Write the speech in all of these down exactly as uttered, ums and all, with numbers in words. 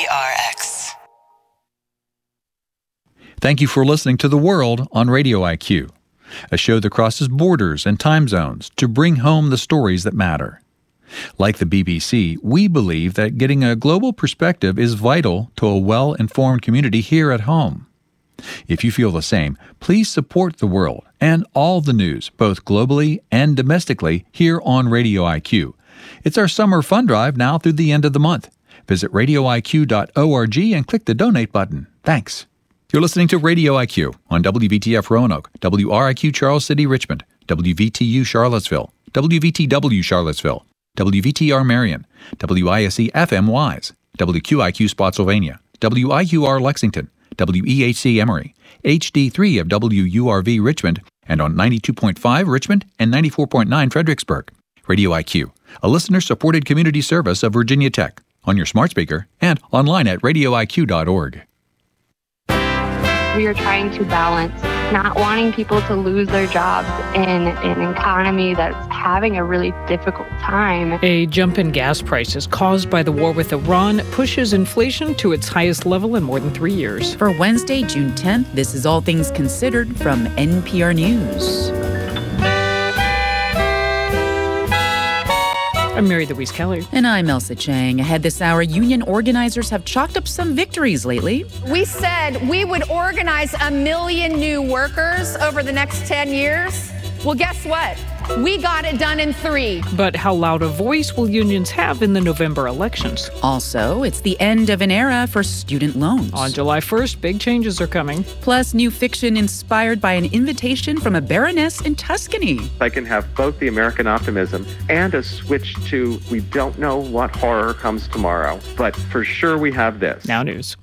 W R X. Thank you for listening to The World on Radio I Q, a show that crosses borders and time zones to bring home the stories that matter. Like the B B C, we believe that getting a global perspective is vital to a well-informed community here at home. If you feel the same, please support The World and all the news, both globally and domestically, here on Radio I Q. It's our summer fund drive now through the end of the month. Visit radio I Q dot org and click the donate button. Thanks. You're listening to Radio I Q on W V T F Roanoke, W R I Q Charles City Richmond, W V T U Charlottesville, W V T W Charlottesville, W V T R Marion, W I S E F M Wise, W Q I Q Spotsylvania, W I U R Lexington, W E H C Emory, H D three of W U R V Richmond, and on ninety-two point five Richmond and ninety-four point nine Fredericksburg. Radio I Q, a listener-supported community service of Virginia Tech, on your smart speaker and online at radio I Q dot org. We are trying to balance not wanting people to lose their jobs in an economy that's having a really difficult time. A jump in gas prices caused by the war with Iran pushes inflation to its highest level in more than three years. For Wednesday, June tenth, this is All Things Considered from N P R News. I'm Mary Louise Kelly. And I'm Elsa Chang. Ahead this hour, union organizers have chalked up some victories lately. We said we would organize a million new workers over the next ten years. Well, guess what? We got it done in three. But how loud a voice will unions have in the November elections? Also, it's the end of an era for student loans. On July first, big changes are coming. Plus, new fiction inspired by an invitation from a baroness in Tuscany. I can have both the American optimism and a switch to we don't know what horror comes tomorrow, but for sure we have this. Now news.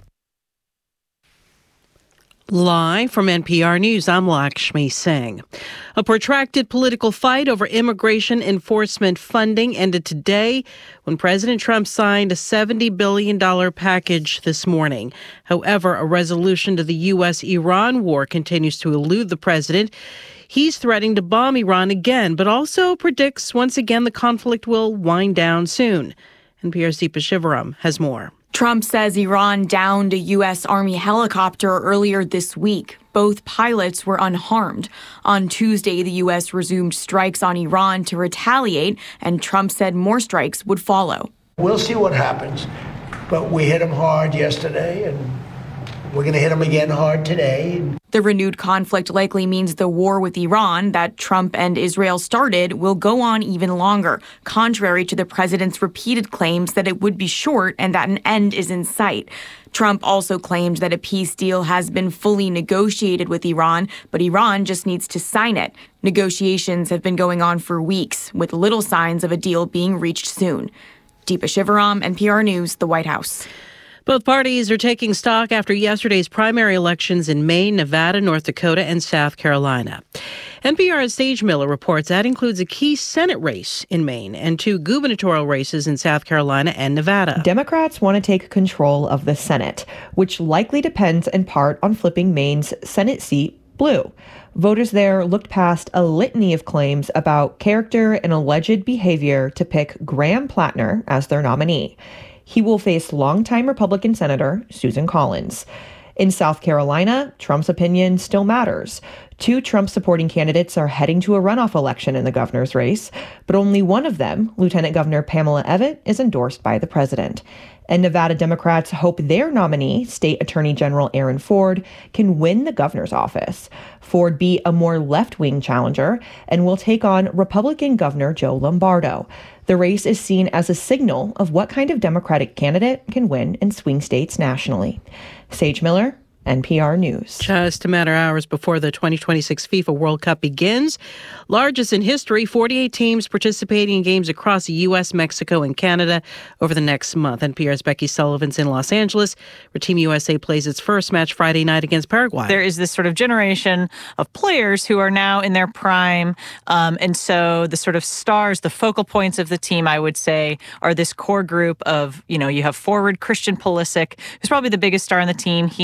Live from N P R News, I'm Lakshmi Singh. A protracted political fight over immigration enforcement funding ended today when President Trump signed a seventy billion dollars package this morning. However, a resolution to the U S Iran war continues to elude the president. He's threatening to bomb Iran again, but also predicts once again the conflict will wind down soon. N P R's Deepa Shivaram has more. Trump says Iran downed a U S Army helicopter earlier this week. Both pilots were unharmed. On Tuesday, the U S resumed strikes on Iran to retaliate, and Trump said more strikes would follow. We'll see what happens, but we hit them hard yesterday, and we're going to hit them again hard today. The renewed conflict likely means the war with Iran that Trump and Israel started will go on even longer, contrary to the president's repeated claims that it would be short and that an end is in sight. Trump also claimed that a peace deal has been fully negotiated with Iran, but Iran just needs to sign it. Negotiations have been going on for weeks, with little signs of a deal being reached soon. Deepa Shivaram, N P R News, the White House. Both parties are taking stock after yesterday's primary elections in Maine, Nevada, North Dakota, and South Carolina. N P R's Sage Miller reports that includes a key Senate race in Maine and two gubernatorial races in South Carolina and Nevada. Democrats want to take control of the Senate, which likely depends in part on flipping Maine's Senate seat blue. Voters there looked past a litany of claims about character and alleged behavior to pick Graham Plattner as their nominee. He will face longtime Republican Senator Susan Collins. In South Carolina, Trump's opinion still matters. Two Trump-supporting candidates are heading to a runoff election in the governor's race, but only one of them, Lieutenant Governor Pamela Evette, is endorsed by the president. And Nevada Democrats hope their nominee, State Attorney General Aaron Ford, can win the governor's office. Ford be a more left-wing challenger and will take on Republican Governor Joe Lombardo. The race is seen as a signal of what kind of Democratic candidate can win in swing states nationally. Sage Miller, N P R News. Just a matter of hours before the twenty twenty-six FIFA World Cup begins. Largest in history, forty-eight teams participating in games across the U S, Mexico, and Canada over the next month. N P R's Becky Sullivan's in Los Angeles, where Team U S A plays its first match Friday night against Paraguay. There is this sort of generation of players who are now in their prime. Um, and so the sort of stars, the focal points of the team, I would say, are this core group of, you know, you have forward Christian Pulisic, who's probably the biggest star on the team. He's a forward.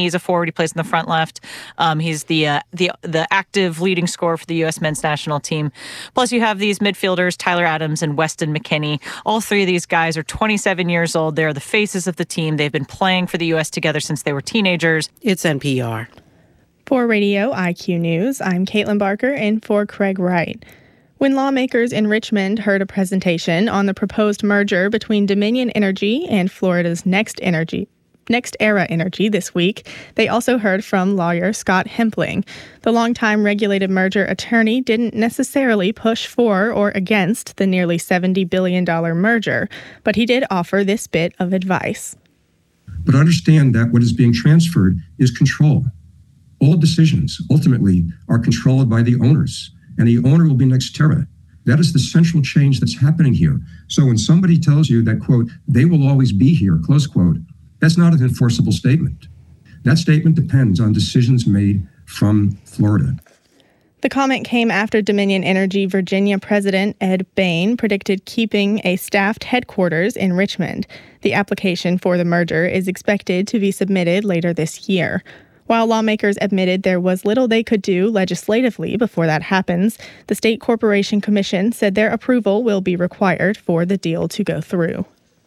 he plays in the front left. Um, he's the uh, the the active leading scorer for the U S men's national team. Plus, you have these midfielders, Tyler Adams and Weston McKennie. All three of these guys are twenty-seven years old. They're the faces of the team. They've been playing for the U S together since they were teenagers. It's N P R. For Radio I Q News, I'm Caitlin Barker in for Craig Wright. When lawmakers in Richmond heard a presentation on the proposed merger between Dominion Energy and Florida's Next Energy, Next Era Energy this week, they also heard from lawyer Scott Hempling. The longtime regulated merger attorney didn't necessarily push for or against the nearly seventy billion dollars merger, but he did offer this bit of advice. But understand that what is being transferred is control. All decisions ultimately are controlled by the owners, and the owner will be NextEra. That is the central change that's happening here. So when somebody tells you that, quote, they will always be here, close quote, that's not an enforceable statement. That statement depends on decisions made from Florida. The comment came after Dominion Energy Virginia President Ed Bain predicted keeping a staffed headquarters in Richmond. The application for the merger is expected to be submitted later this year. While lawmakers admitted there was little they could do legislatively before that happens, the State Corporation Commission said their approval will be required for the deal to go through.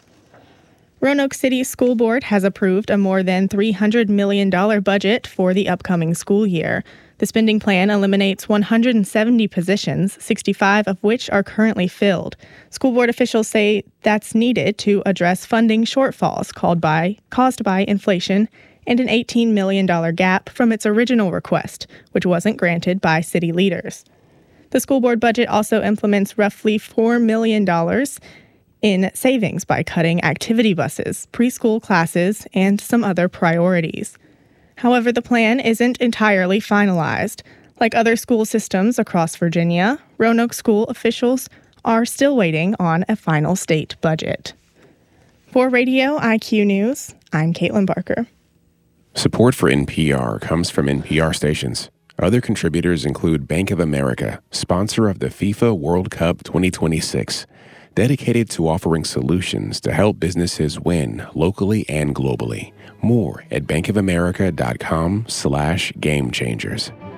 Roanoke City School Board has approved a more than three hundred million dollars budget for the upcoming school year. The spending plan eliminates one hundred seventy positions, sixty-five of which are currently filled. School board officials say that's needed to address funding shortfalls caused by, caused by inflation and an eighteen million dollars gap from its original request, which wasn't granted by city leaders. The school board budget also implements roughly four million dollars in savings by cutting activity buses, preschool classes, and some other priorities. However, the plan isn't entirely finalized. Like other school systems across Virginia, Roanoke school officials are still waiting on a final state budget. For Radio I Q News, I'm Caitlin Barker. Support for N P R comes from N P R stations. Other contributors include Bank of America, sponsor of the FIFA World Cup twenty twenty-six, dedicated to offering solutions to help businesses win locally and globally. More at bankofamerica.com slash game changers.